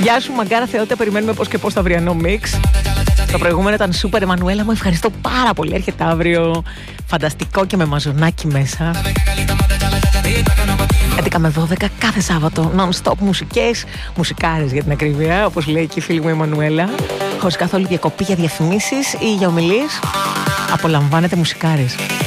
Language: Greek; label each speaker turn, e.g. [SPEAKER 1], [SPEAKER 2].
[SPEAKER 1] Γεια σου Μαγκάρα Θεότητα, περιμένουμε πώς και πώς το αυριανό μίξ. Το προηγούμενο ήταν Σούπερ Εμμανουέλα, μου ευχαριστώ πάρα πολύ. Έρχεται αύριο φανταστικό και με μαζονάκι μέσα. 11 με 12 κάθε Σάββατο non-stop μουσικάρες για την ακρίβεια, όπως λέει και η φίλη μου η Εμμανουέλα, χωρίς καθόλου διακοπή για διαφημίσεις ή για ομιλίες. Απολαμβάνετε μουσικάρες.